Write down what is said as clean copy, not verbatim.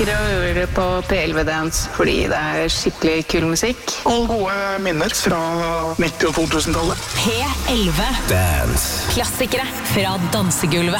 Jeg hører på P11 Dance fordi det skikkelig kul musikk. Og gode minner fra 90- og 2000-tallet. P11 Dance. Klassikere fra dansegulvet.